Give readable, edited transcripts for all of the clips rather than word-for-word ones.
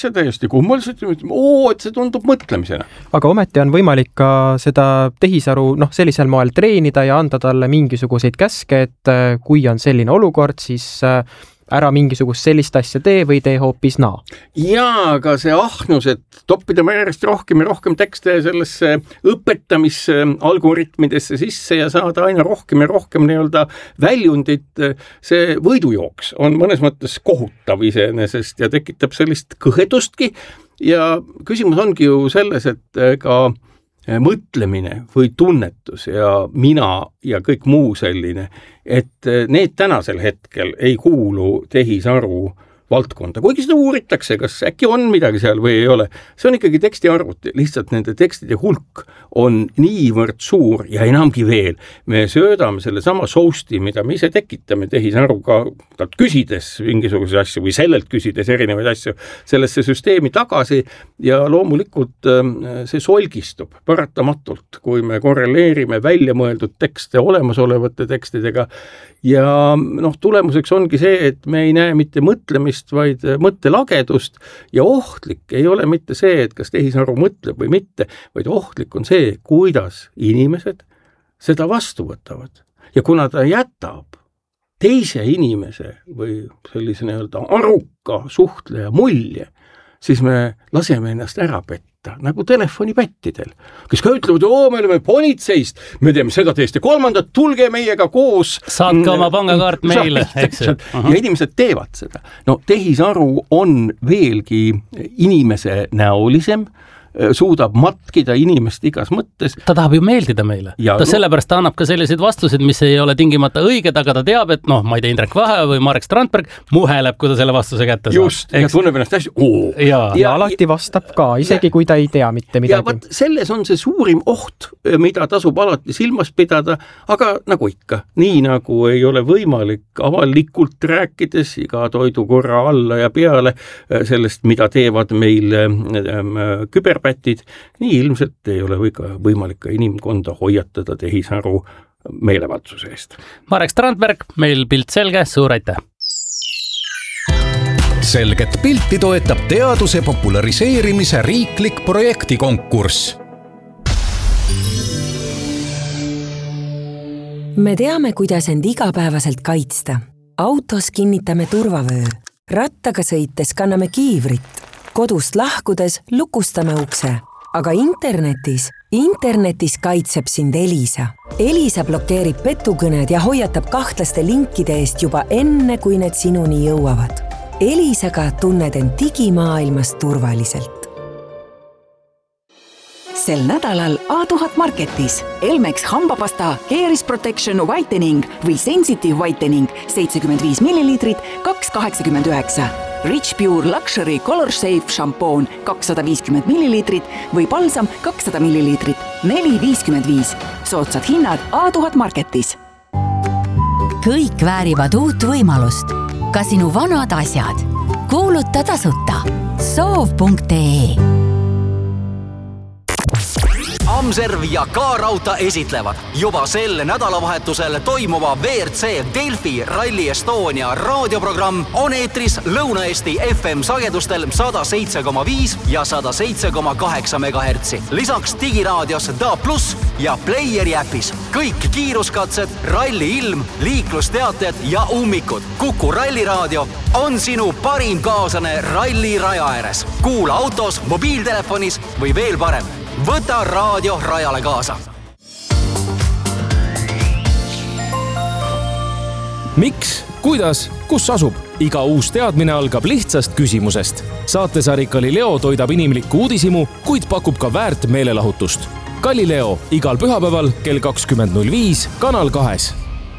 see täiesti kummaliselt, et see tundub mõtlemisena. Aga ometi on võimalik ka seda tehisaru sellisel moel treenida ja anda talle mingisuguseid käske, et kui on selline olukord, siis ära mingisugust sellist asja tee või tee hoopis naa. Jaa, aga see ahnus, et toppida järjest rohkem ja rohkem tekste sellesse õpetamisalgoritmidesse sisse ja saada aina rohkem ja rohkem nii-öelda väljundit, see võidujooks on mõnes mõttes kohutav iseenesest ja tekitab sellist kõhedustki ja küsimus ongi ju selles, et ka mõtlemine või tunnetus ja mina ja kõik muu selline, et need tänasel hetkel ei kuulu tehisaru valdkonda, kuigi seda uuritakse, kas äkki on midagi seal või ei ole. See on ikkagi tekstiarvuti, lihtsalt nende tekstide hulk on niivõrd suur ja enamgi veel. Me söödame selle sama sousti, mida me ise tekitame tehisaruga talt küsides mingisuguse asju või sellelt küsides erinevaid asju sellesse süsteemi tagasi ja loomulikult see solgistub paratamatult, kui me korreleerime välja mõeldud tekste olemasolevate tekstidega ja tulemuseks ongi see, et me ei näe mitte mõtlemist, vaid mõttelagedust ja ohtlik ei ole mitte see, et kas tehisaru mõtleb või mitte, vaid ohtlik on see, kuidas inimesed seda vastu võtavad. Ja kuna ta jätab teise inimese või sellise nii-öelda aruka suhtleja mulje, siis me laseme ennast ära petta, nagu telefonipättidel, kes ka ütlevad, me oleme politseist, me teeme seda teist ja kolmandat, tulge meiega koos. Saatke oma pangakaart meile. Ja inimesed teevad seda. Tehisaru on veelgi inimese näolisem, suudab matkida inimest igas mõttes. Ta tahab ju meeldida meile. Ta sellepärast ta annab ka selliseid vastuseid, mis ei ole tingimata õiged, aga ta teab, et ma ei tea, Indrek Vahe või Marek Strandberg muheleb, kui ta selle vastuse kätte saab. Just, ja tunneb ennast hästi. Ja alati vastab ka, isegi kui ta ei tea mitte midagi. Ja vaat selles on see suurim oht, mida tasub alati silmas pidada, aga nagu ikka, nii nagu ei ole võimalik avalikult rääkides iga toidukorra alla ja peale sellest, mida teevad meil küberpätid, nii ilmselt ei ole võimalik ka inimkonda hoiatada tehisaru meelevaldsuse eest. Marek Strandberg, meil pilt selge, suur aitäh! Selget pilti toetab teaduse populariseerimise riiklik projektikonkurss. Me teame, kuidas end igapäevaselt kaitsta. Autos kinnitame turvavöö, rattaga sõites kanname kiivrit, kodust lahkudes lukustame ukse, aga internetis kaitseb sind Elisa. Elisa blokeerib petukõned ja hoiatab kahtlaste linkide eest juba enne, kui need sinuni jõuavad. Elisaga tunned end digimaailmas turvaliselt. Sel nädalal A1000 Marketis Elmex hambapasta Caris Protection Whitening või Sensitive Whitening 75 ml 2,89. Rich Pure Luxury Color Safe šampoon 250 ml või balsam 200 ml 4,55. Soodsad hinnad A1000 Marketis. Kõik väärivad uut võimalust. Ka sinu vanad asjad. Kuuluta tasuta. Soov.ee Amserv ja K-Rauta esitlevad juba sel nädalavahetusel toimuva WRC Delfi Rally Estonia raadioprogramm on eetris Lõuna-Eesti FM sagedustel 107,5 ja 107,8 MHz. Lisaks digiraadios DA+ ja Playeri äpis. Kõik kiiruskatsed, ralli ilm, liiklusteated ja ummikud. Kuku ralliraadio on sinu parim kaaslane ralli raja ääres. Kuula autos, mobiiltelefonis või veel parem. Võta raadio rajale kaasa. Miks, kuidas, kus asub? Iga uus teadmine algab lihtsast küsimusest. Saatesari Galileo toidab inimlikku uudisimu, kuid pakub ka väärt meelelahutust. Galileo igal pühapäeval kell 20.05 Kanal 2.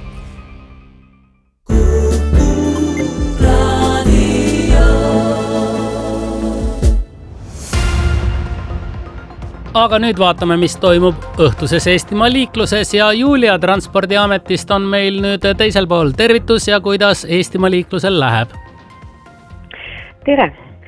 Aga nüüd vaatame, mis toimub õhtuses Eestimaa liikluses ja Julia Transpordiametist on meil nüüd teisel pool. Tervitus ja kuidas Eestimaa liiklusel läheb? Tere!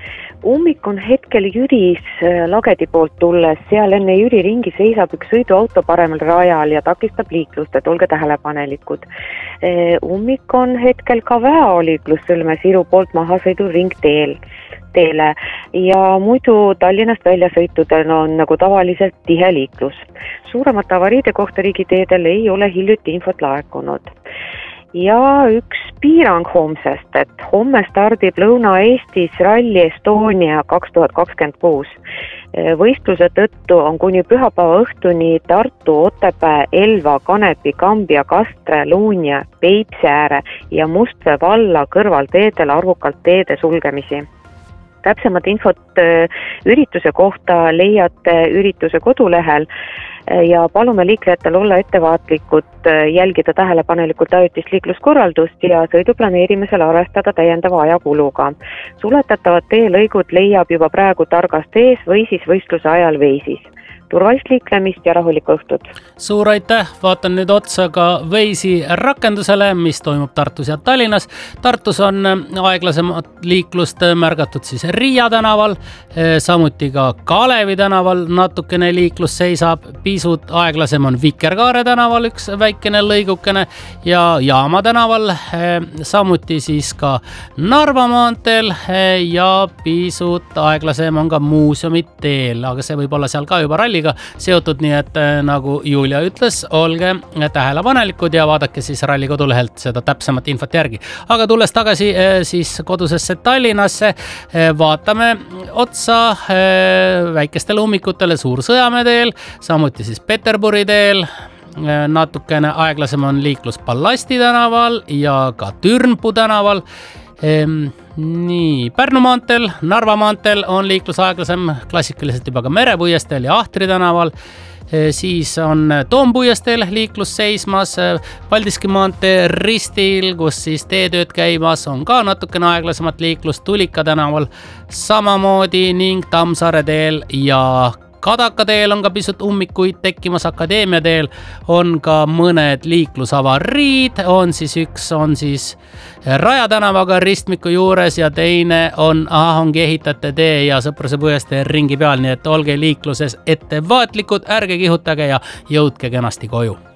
Ummik on hetkel Jüris Lagedi poolt tulles, seal enne Jüri ringi seisab üks sõiduauto paremal rajal ja takistab liiklust, et olge tähelepanelikud. Ummik on hetkel ka Väo liiklussõlme Siru poolt mahasõidu ringteele ja muidu Tallinnast väljasõitudel on nagu tavaliselt tihe liiklus. Suuremate avariide kohta riigiteedel ei ole hiljuti infot laekunud. Ja üks piirang homsest, et homme stardib Lõuna-Eestis Rally Estonia 2026. Võistluse tõttu on kuni pühapäeva õhtuni Tartu, Otepää, Elva, Kanepi, Kambja, Kastre, Luunja, Peipsiääre ja Mustvee valla kõrvalteedel arvukalt teede sulgemisi. Täpsemat infot ürituse kohta leiate ürituse kodulehel ja palume liiklejatel olla ettevaatlikud, jälgida tähelepanelikult ajutist liikluskorraldust ja sõidu planeerimisel arvestada täiendava ajakuluga. Suletatavad teelõigud leiab juba praegu Targast ees või siis võistluse ajal Veisis. Turvalist liiklemist ja rahulikku õhtut. Suur aitäh, vaatan nüüd otsa ka Veisi rakendusele, mis toimub Tartus ja Tallinnas. Tartus on aeglasemat liiklust märgatud siis Riia tänaval, samuti ka Kalevi tänaval natukene liiklus seisab, pisut aeglasem on Vikerkaare tänaval üks väikene lõigukene ja Jaama tänaval, samuti siis ka Narva maanteel ja pisut aeglasem on ka Muuseumi teel, aga see võib olla seal ka juba ralliga seotud, nii et nagu Julia ütles, olge tähelepanelikud ja vaadake siis ralli kodulehelt seda täpsemat infot järgi. Aga tulles tagasi siis kodusesse Tallinnasse, vaatame otsa väikestele ummikutele Suur-Sõjamäe teel, samuti siis Peterburi teel, natukene aeglasem on liiklus Ballasti tänaval ja ka Türnpu tänaval. Nii, Pärnu maanteel, Narva maanteel on liiklus aeglasem, klassikaliselt juba ka Merepuiesteel ja Ahtri tänaval. Siis on Toompuiesteel liiklus seismas, Paldiski maantee ristil, kus siis teetööd käimas, on ka natukene aeglasemat liiklust Tulika tänaval samamoodi ning Tammsaare teel ja Kadaka teel on ka pisut ummikuid tekkimas, Akadeemia teel on ka mõned liiklusavariid, üks on siis Raja tänavaga ristmiku juures ja teine ongi Ehitajate tee ja Sõpruse puiestee ringi peal, nii et olge liikluses ettevaatlikud, ärge kihutage ja jõudke kenasti koju.